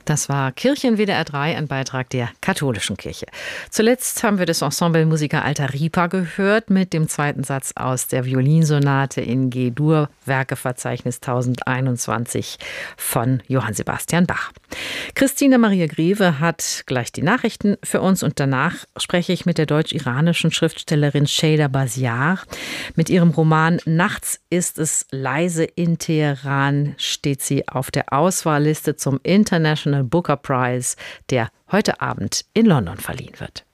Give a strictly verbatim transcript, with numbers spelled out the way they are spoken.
Das war Kirche in W D R drei, ein Beitrag der katholischen Kirche. Zuletzt haben wir das Ensemble Musica Alta Ripa gehört mit dem zweiten Satz aus der Violinsonate in G-Dur, Werkeverzeichnis tausendeinundzwanzig von Johann Sebastian Bach. Christine Maria Greve hat gleich die Nachrichten für uns und danach spreche ich mit der deutsch-iranischen Schriftstellerin Sheyda Basiar. Mit ihrem Roman Nachts ist es leise in Teheran steht sie auf der Auswahlliste zum International Booker Prize, der heute Abend in London verliehen wird.